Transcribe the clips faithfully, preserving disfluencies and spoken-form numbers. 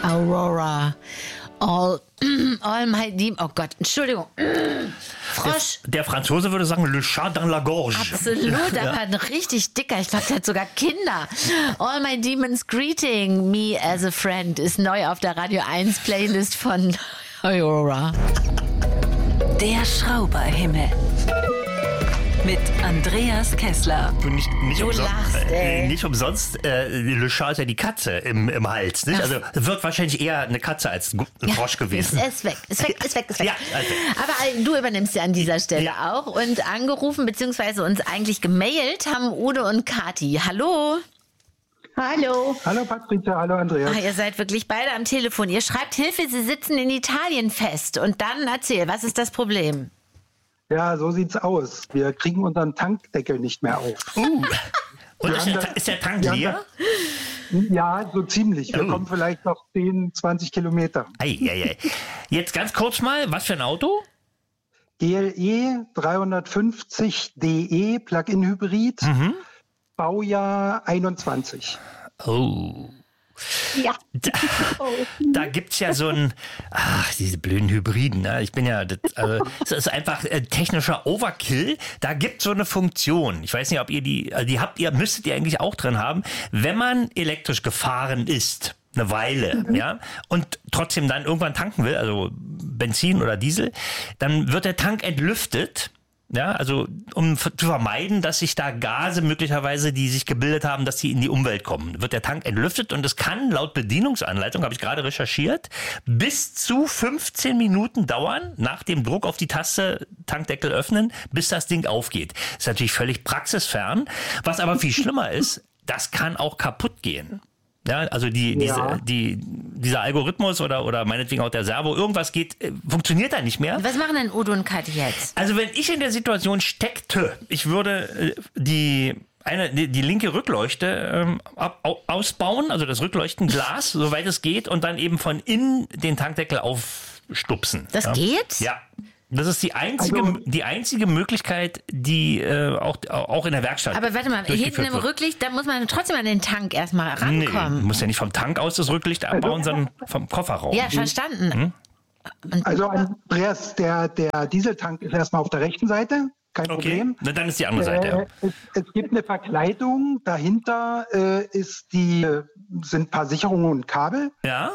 Aurora. All, all my dream. Oh Gott, Entschuldigung. Frosch. Der, der Franzose würde sagen, le chat dans la gorge. Absolut, Ja. aber ein richtig dicker. Ich glaube, der hat sogar Kinder. All my demons greeting me as a friend ist neu auf der Radio eins Playlist von Aurora. Der Schrauberhimmel. Mit Andreas Kessler. Du nicht, nicht, Du umsonst, lachst, äh, ey. nicht umsonst, äh, Le Chat ist ja die Katze im, im Hals. Nicht? Also wird wahrscheinlich eher eine Katze als ein Gu- ein Frosch gewesen. Ist, ist weg, ist weg, ist weg, ist weg. Ja, also. Aber äh, du übernimmst ja an dieser Stelle Ja. auch. Und angerufen bzw. uns eigentlich gemailt haben Udo und Kati. Hallo. Hallo. Hallo Patricia, hallo Andreas. Ach, ihr seid wirklich beide am Telefon. Ihr schreibt Hilfe, Sie sitzen in Italien fest. Und dann erzähl, was ist das Problem? Ja, so sieht's aus. Wir kriegen unseren Tankdeckel nicht mehr auf. Uh. Und Wir ist haben der, das- ist der Tank wir haben leer? Ja, so ziemlich. Wir Oh. kommen vielleicht noch zehn, zwanzig Kilometer. Ei, ei, ei. Jetzt ganz kurz mal, was für ein Auto? G L E dreihundertfünfzig D E Plug-in-Hybrid, Mhm. Baujahr einundzwanzig. Oh. Ja. Da, da gibt's ja so ein, ach, diese blöden Hybriden, ne? Ich bin ja, das, also, das ist einfach äh, technischer Overkill. Da gibt's so eine Funktion. Ich weiß nicht, ob ihr die, also die habt ihr, müsstet ihr eigentlich auch drin haben, wenn man elektrisch gefahren ist. Eine Weile, ja, und trotzdem dann irgendwann tanken will, also Benzin oder Diesel, dann wird der Tank entlüftet. Ja, also um f- zu vermeiden, dass sich da Gase möglicherweise, die sich gebildet haben, dass die in die Umwelt kommen, wird der Tank entlüftet und es kann laut Bedienungsanleitung, habe ich gerade recherchiert, bis zu fünfzehn Minuten dauern nach dem Druck auf die Taste Tankdeckel öffnen, bis das Ding aufgeht. Das ist natürlich völlig praxisfern. Was aber viel schlimmer ist, das kann auch kaputt gehen. Ja, also die, diese, Ja. die, dieser Algorithmus oder, oder meinetwegen auch der Servo, irgendwas geht, äh, funktioniert da nicht mehr. Was machen denn Udo und Kati jetzt? Also wenn ich in der Situation steckte, ich würde äh, die eine die, die linke Rückleuchte ähm, ab, au, ausbauen, also das Rückleuchtenglas, soweit es geht, und dann eben von innen den Tankdeckel aufstupsen. Das ja. geht? Ja. Das ist die einzige, Also- die einzige Möglichkeit, die äh, auch, auch in der Werkstatt Aber warte mal, hinten durchgeführt im wird. Rücklicht, da muss man trotzdem an den Tank erstmal Nee, rankommen. du musst ja nicht vom Tank aus das Rücklicht abbauen, sondern vom Kofferraum. Ja, verstanden. Also Andreas, der, der Dieseltank ist erstmal auf der rechten Seite, kein Okay, Problem. na, dann ist die andere Seite. Äh, es, es gibt eine Verkleidung, dahinter äh, ist die, äh, sind ein paar Sicherungen und Kabel. Ja?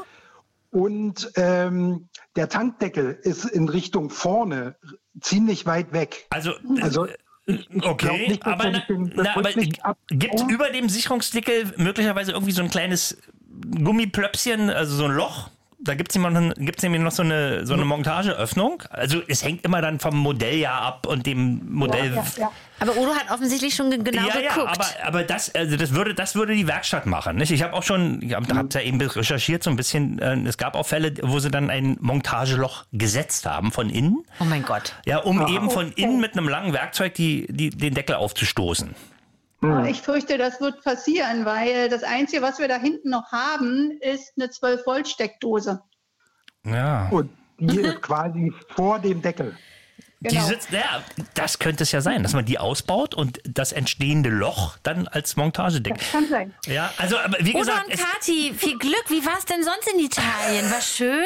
Und ähm, der Tankdeckel ist in Richtung vorne ziemlich weit weg. Also, Also ich, ich glaub okay, nicht, dass aber, wenn na, ich den na, aber Rücklicht ab- gibt über dem Sicherungsdeckel möglicherweise irgendwie so ein kleines Gummiplöpschen, also so ein Loch? Da gibt es gibt's nämlich noch so eine, so eine Montageöffnung. Also es hängt immer dann vom Modelljahr ab und dem Modell. Ja, ja. Aber Udo hat offensichtlich schon ge- genau ja, ja, geguckt. aber, aber das, also das würde, das würde die Werkstatt machen. Nicht? Ich habe auch schon, ich habe es ja eben recherchiert so ein bisschen. Äh, es gab auch Fälle, wo sie dann ein Montageloch gesetzt haben von innen. Oh mein Gott. Ja, um Ah, eben von innen mit einem langen Werkzeug die, die, den Deckel aufzustoßen. Ich fürchte, das wird passieren, weil das Einzige, was wir da hinten noch haben, ist eine zwölf Volt Steckdose. Ja. Und die ist quasi vor dem Deckel. Die Genau. sitzt, ja, das könnte es ja sein, dass man die ausbaut und das entstehende Loch dann als Montagedeckel. Das kann sein. Ja, also, aber wie Udo gesagt, und es, Kati, viel Glück. Wie war es denn sonst in Italien? War schön?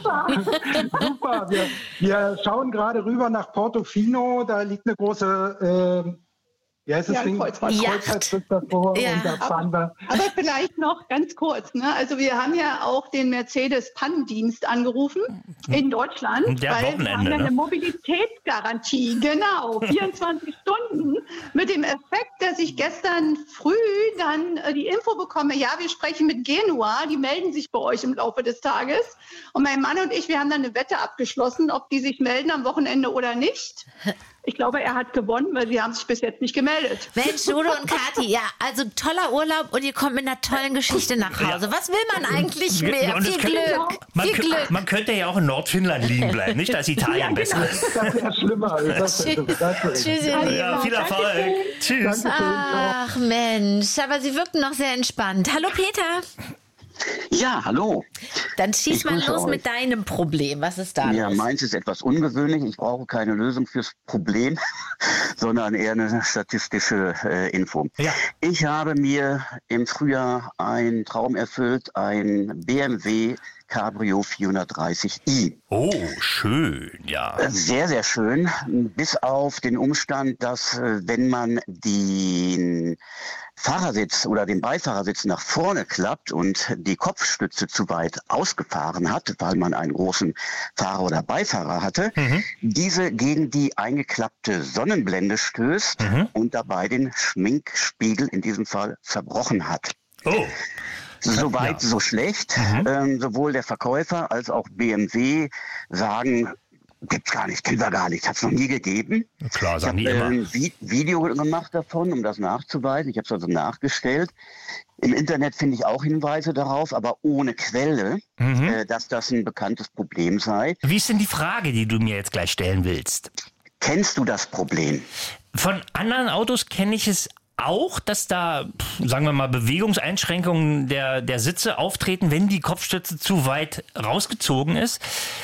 Super, wir, wir schauen gerade rüber nach Portofino, da liegt eine große, äh, wie heißt das Ja, ein Ding? Kreuzfahrt. Yacht. ist davor Ja. und da fahren wir. Aber vielleicht noch ganz kurz. Ne? Also wir haben ja auch den Mercedes-Pannendienst angerufen in Deutschland, Der weil wir Wochenende, haben ja ne? eine Mobilitätsgarantie, genau, vierundzwanzig Stunden, mit dem Effekt, dass ich gestern früh dann äh, die Info bekomme, ja, wir sprechen mit Genua, die melden sich bei euch im Laufe des Tages. Und mein Mann und ich, wir haben dann eine Wette abgeschlossen, ob die sich melden am Wochenende oder nicht. Ich glaube, er hat gewonnen, weil sie haben sich bis jetzt nicht gemeldet. Mensch, Udo und Kati, ja, also toller Urlaub und ihr kommt mit einer tollen Geschichte nach Hause. Was will man eigentlich mehr? und es Viel könnte- Glück, man, viel kö- Glück. man könnte ja auch in Nordfinnland liegen bleiben, nicht? Da ist Italien besser. Das wäre schlimmer. Das wäre, das wäre Tschüss, ihr Lieben. Ja, viel Erfolg. Tschüss. Dann schieß Ich mal grüße los euch. mit deinem Problem. Was ist da Ja, los? meins ist etwas ungewöhnlich. Ich brauche keine Lösung fürs Problem, sondern eher eine statistische äh, Info. Ja. Ich habe mir im Frühjahr einen Traum erfüllt, ein B M W Cabrio vierhundertdreißig i. Oh, schön, ja. Sehr, sehr schön, bis auf den Umstand, dass äh, wenn man den Fahrersitz oder den Beifahrersitz nach vorne klappt und die Kopfstütze zu weit ausgefahren hat, weil man einen großen Fahrer oder Beifahrer hatte, Mhm. diese gegen die eingeklappte Sonnenblende stößt Mhm. und dabei den Schminkspiegel in diesem Fall zerbrochen hat. Oh, Soweit, Ja. so schlecht. Mhm. Ähm, sowohl der Verkäufer als auch B M W sagen, gibt's gar nicht, kennen wir gar nicht, hat's noch nie gegeben. klar, Ich sagen habe die immer. ein Vi- Video gemacht davon, um das nachzuweisen. Ich habe es also nachgestellt. Im Internet finde ich auch Hinweise darauf, aber ohne Quelle, Mhm. äh, dass das ein bekanntes Problem sei. Wie ist denn die Frage, die du mir jetzt gleich stellen willst? Kennst du das Problem? Von anderen Autos kenne ich es auch, dass da, pf, sagen wir mal, Bewegungseinschränkungen der, der Sitze auftreten, wenn die Kopfstütze zu weit rausgezogen ist.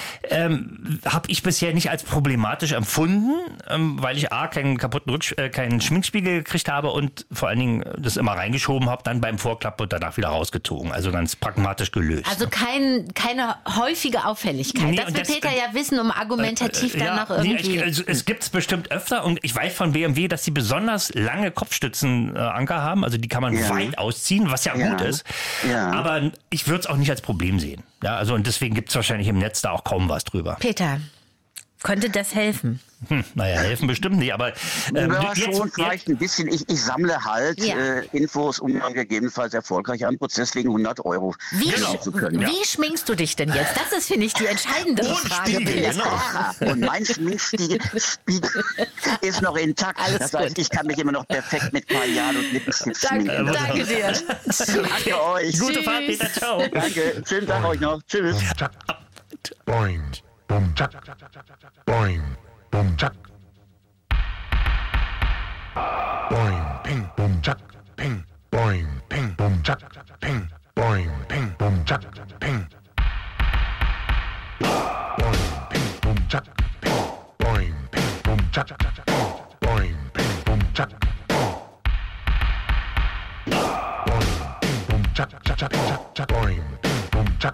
Ähm, habe ich bisher nicht als problematisch empfunden, ähm, weil ich A, keinen kaputten Rücks äh, keinen Schminkspiegel gekriegt habe und vor allen Dingen das immer reingeschoben habe, dann beim Vorklappen und danach wieder rausgezogen. Also ganz pragmatisch gelöst. Also kein, keine häufige Auffälligkeit. Nee, das und will das- Peter ja wissen, um argumentativ Äh, dann ja, noch nee, irgendwie... ich, also, es gibt es bestimmt öfter und ich weiß von B M W, dass sie besonders lange Kopfstützenanker äh, haben. Also die kann man Ja. weit ausziehen, was ja, Ja. gut ist. Ja. Aber ich würde es auch nicht als Problem sehen. Ja, also und deswegen gibt es wahrscheinlich im Netz da auch kaum was drüber. Peter, könnte das helfen? Hm, naja, helfen bestimmt nicht, aber ähm, Ja, jetzt, schon jetzt, vielleicht ein bisschen. Ich, ich sammle halt Ja. äh, Infos, um dann gegebenenfalls erfolgreich einen Prozess wegen hundert Euro Wie, gewinnen zu können. wie schminkst du dich denn jetzt? Das ist, finde ich, die entscheidendere Ohne Frage. Spiegel, Peter. genau. Ah, und mein Schminkspiegel Spiegel ist noch intakt. Alles das heißt, gut. ich kann mich immer noch perfekt mit Kajal und Lippenstift Danke, schminken. danke dir. Danke euch. Gute Tschüss. Fahrt, Peter, ciao. Danke. Schönen Tag euch noch. Tschüss. Boing, boom, chuck, boing, boom, chuck. Boing, ping, boom, chuck, ping, boing, ping, boom, chuck, ping, boing, ping, boom, chuck, ping. Boing, ping, boom, chuck, ping, boing, ping, boom, chuck, ping, boing, ping, boom, chuck.